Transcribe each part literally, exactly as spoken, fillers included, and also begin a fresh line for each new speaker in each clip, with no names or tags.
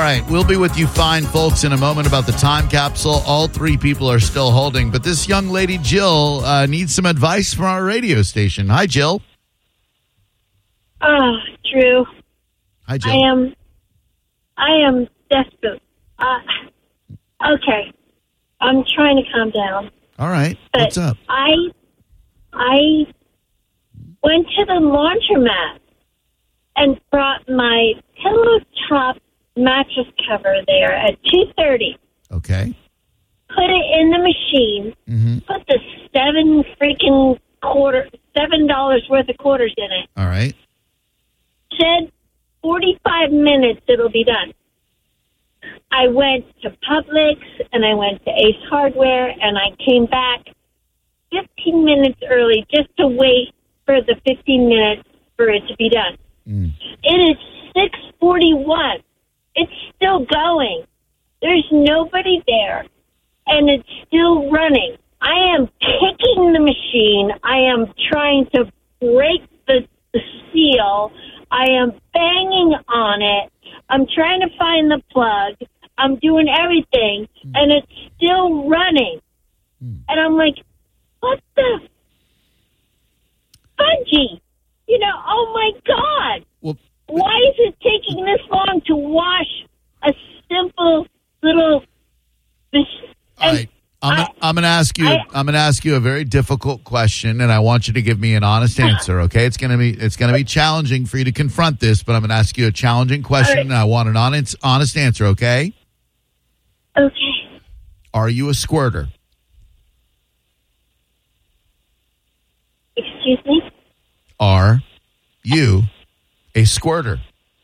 right, we'll be with you fine folks in a moment about the time capsule. All three people are still holding, but this young lady, Jill, uh, needs some advice from our radio station. Hi, Jill.
Oh, Drew.
Hi, Jill.
I am, I am desperate. Uh, okay, I'm trying to calm down.
All right,
But
what's up?
I, I went to the laundromat and brought my pillow top mattress cover there at two thirty.
Okay.
Put it in the machine.
Mm-hmm.
Put the seven freaking quarter, seven dollars worth of quarters in it.
All right.
Said forty-five minutes it'll be done. I went to Publix and I went to Ace Hardware and I came back fifteen minutes early just to wait for the fifteen minutes for it to be done.
Mm.
It is six forty-one. It's still going. There's nobody there and it's still running. I am kicking the machine. I am trying to break the, the seal. I am banging on it. I'm trying to find the plug. I'm doing everything, mm. and it's still running. Mm. And I'm like, what the fudgy? You know, oh, my God.
Well,
why is it taking this long to wash a simple little...
All right. I'm, I, I'm going to ask you. I, I'm going to ask you a very difficult question, and I want you to give me an honest answer. Okay, it's going to be it's going to be challenging for you to confront this, but I'm going to ask you a challenging question, right. And I want an honest honest answer. Okay.
Okay.
Are you a squirter?
Excuse me.
Are you a squirter?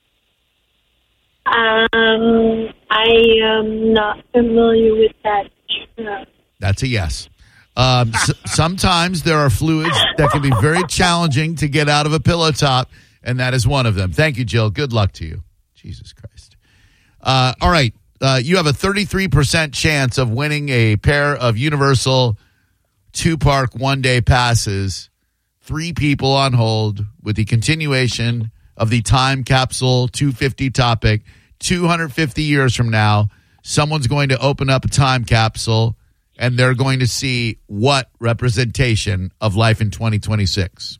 Um, I am not familiar with that. Uh,
That's a yes. Um, s- sometimes there are fluids that can be very challenging to get out of a pillow top, and that is one of them. Thank you, Jill. Good luck to you. Jesus Christ. Uh, all right. Uh, you have a thirty-three percent chance of winning a pair of Universal two-park one-day passes. Three people on hold with the continuation of the time capsule two fifty topic. two hundred fifty years from now, someone's going to open up a time capsule, and they're going to see what representation of life in twenty twenty-six.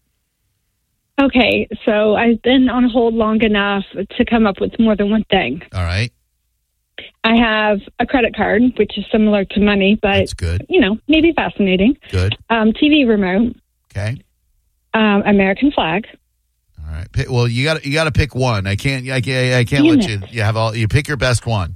Okay, so I've been on hold long enough to come up with more than one thing.
All right.
I have a credit card, which is similar to money, but,
that's good.
You know, maybe fascinating.
Good.
Um, T V remote.
Okay.
Um, American flag.
All right. Well, you got you got to pick one. I can't. I can't. I can't let you. You have all. You pick your best one.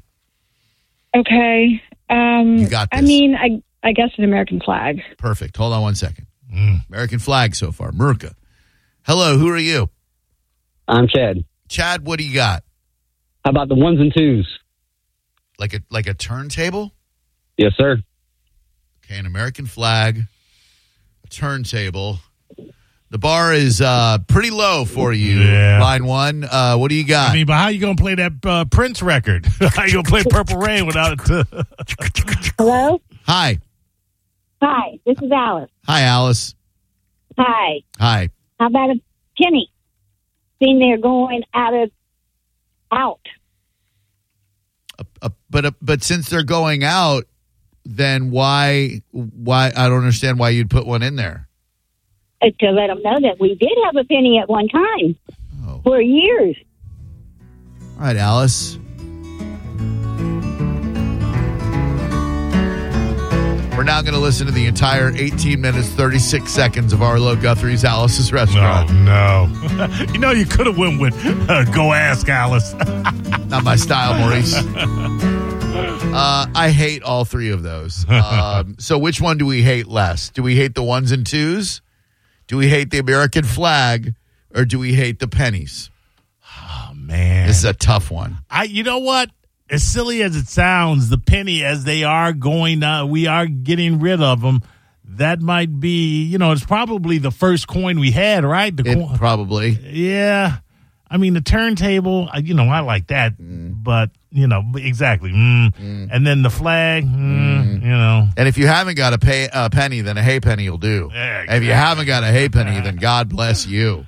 Okay. Um,
you got this.
I mean, I I guess an American flag.
Perfect. Hold on one second. Mm. American flag so far. Mirka. Hello. Who are you?
I'm Chad.
Chad, what do you got?
How about the ones and twos?
Like a like a turntable?
Yes, sir.
Okay, an American flag, a turntable. The bar is uh, pretty low for you,
yeah.
Line one. Uh, what do you got?
I mean, but how you going to play that uh, Prince record? How you going to play Purple Rain without it?
Hello?
Hi.
Hi, this is Alice.
Hi, Alice.
Hi.
Hi.
How about a penny? Seeing they're going out of, out.
Uh, uh, but uh, but since they're going out, then why, why, I don't understand why you'd put one in there.
To let them know that we did have a penny at one time
oh.
for years.
All right, Alice. We're now going to listen to the entire eighteen minutes, thirty-six seconds of Arlo Guthrie's Alice's Restaurant.
No, no. You know, you could have went with uh, Go Ask Alice.
Not my style, Maurice. Uh, I hate all three of those. Um, so which one do we hate less? Do we hate the ones and twos? Do we hate the American flag, or do we hate the pennies?
Oh, man.
This is a tough one.
I, you know what? As silly as it sounds, the penny, as they are going, uh, we are getting rid of them. That might be, you know, it's probably the first coin we had, right? The
it
coin,
probably.
Yeah. I mean, the turntable, you know, I like that, mm. but, you know, exactly. Mm. Mm. And then the flag, mm, mm. you know.
And if you haven't got a pay, uh, penny, then a hay penny will do.
Yeah, exactly.
If you haven't got a hay penny, then God bless you.